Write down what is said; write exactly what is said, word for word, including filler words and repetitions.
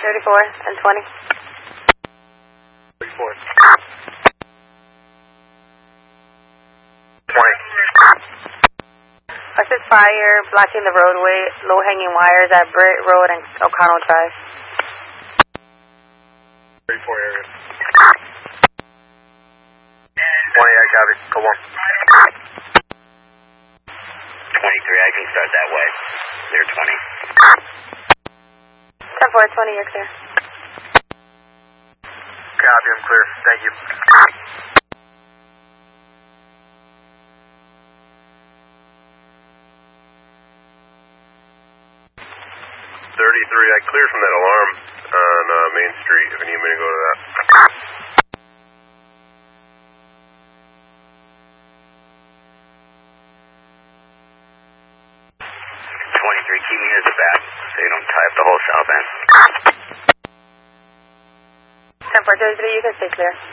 thirty-four and twenty. thirty-four. twenty. What's this fire blocking the roadway, low-hanging wires at Britt Road and O'Connell Drive? thirty-four area. twenty, I copy. Go on. twenty-three, I can start that way. Clear twenty. ten four, twenty, you're clear. Copy, I'm clear. Thank you. thirty-three, I clear from that alarm on uh, Main Street if you need me to go to that. twenty-three, keep me at the back so you don't tie up the whole south end. ten four, thirty-three, you can stay clear.